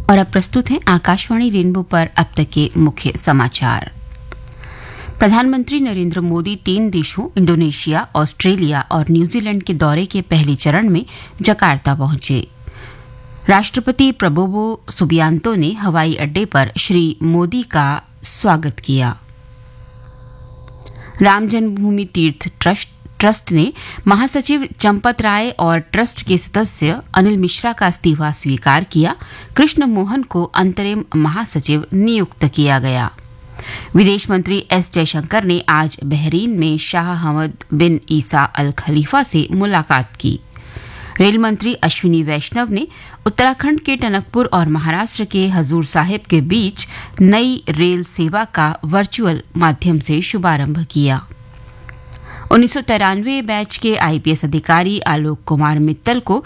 और अब प्रस्तुत हैं आकाशवाणी रेनबो पर अब तक के मुख्य समाचार। प्रधानमंत्री नरेंद्र मोदी 3 देशों इंडोनेशिया, ऑस्ट्रेलिया और न्यूजीलैंड के दौरे के पहले चरण में जकार्ता पहुंचे। राष्ट्रपति प्रबोवो सुबियांतो ने हवाई अड्डे पर श्री मोदी का स्वागत किया। राम जन्मभूमि तीर्थ ट्रस्ट ने महासचिव चंपत राय और ट्रस्ट के सदस्य अनिल मिश्रा का इस्तीफा स्वीकार किया। कृष्ण मोहन को अंतरिम महासचिव नियुक्त किया गया। विदेश मंत्री एस जयशंकर ने आज बहरीन में शाह हमद बिन ईसा अल खलीफा से मुलाकात की। रेल मंत्री अश्विनी वैष्णव ने उत्तराखंड के टनकपुर और महाराष्ट्र के हजूर साहिब के बीच नई रेल सेवा का वर्चुअल माध्यम से शुभारंभ किया। 1993 बैच के आईपीएस अधिकारी आलोक कुमार मित्तल को